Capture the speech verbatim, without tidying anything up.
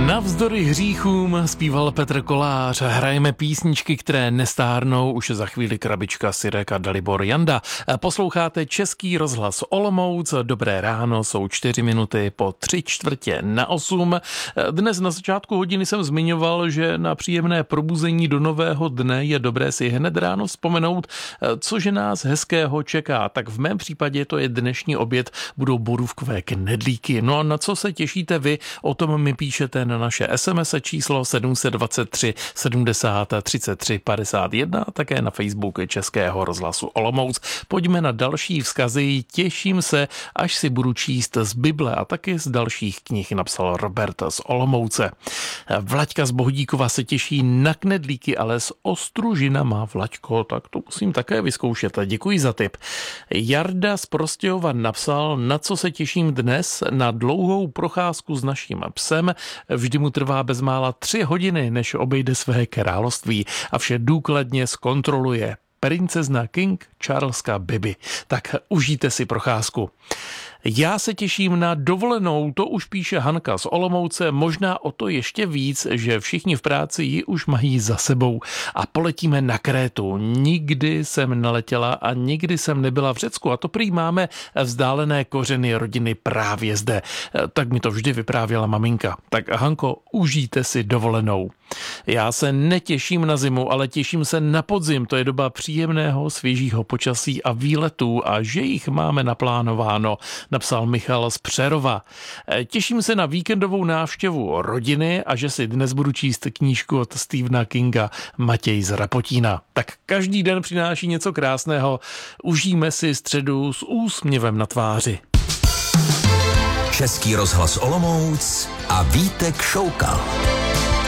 Navzdory hříchům zpíval Petr Kolář. Hrajeme písničky, které nestárnou, už za chvíli Krabička, Sirek a Dalibor Janda. Posloucháte Český rozhlas Olomouc. Dobré ráno, jsou čtyři minuty po tři čtvrtě na osm. Dnes na začátku hodiny jsem zmiňoval, že na příjemné probuzení do nového dne je dobré si hned ráno vzpomenout, cože nás hezkého čeká. Tak v mém případě to je dnešní oběd, budou borůvkové knedlíky. No a na co se těšíte vy? O tom mi píšete na naše es em es číslo sedm set dvacet tři sedmdesát třicet tři padesát jedna a také na Facebook Českého rozhlasu Olomouc. Pojďme na další vzkazy. Těším se, až si budu číst z Bible a taky z dalších knih, napsal Robert z Olomouce. Vlaďka z Bohdíkova se těší na knedlíky, ale s ostružinama. Vlaďko, tak to musím také vyzkoušet. Děkuji za tip. Jarda z Prostějova napsal, na co se těším dnes, na dlouhou procházku s naším psem. Vždy mu trvá bezmála tři hodiny, než obejde své království a vše důkladně zkontroluje. Princezna King Charleska Bibi. Tak užijte si procházku. Já se těším na dovolenou, to už píše Hanka z Olomouce, možná o to ještě víc, že všichni v práci ji už mají za sebou a poletíme na Krétu. Nikdy jsem neletěla a nikdy jsem nebyla v Řecku a to prý máme vzdálené kořeny rodiny právě zde. Tak mi to vždy vyprávěla maminka. Tak Hanko, užijte si dovolenou. Já se netěším na zimu, ale těším se na podzim. To je doba příjemného, svěžího počasí a výletů a že jich máme naplánováno, napsal Michal z Přerova. Těším se na víkendovou návštěvu rodiny a že si dnes budu číst knížku od Stephena Kinga Matěj z Rapotína. Tak každý den přináší něco krásného. Užijme si středu s úsměvem na tváři. Český rozhlas Olomouc a Vítek Šoukal.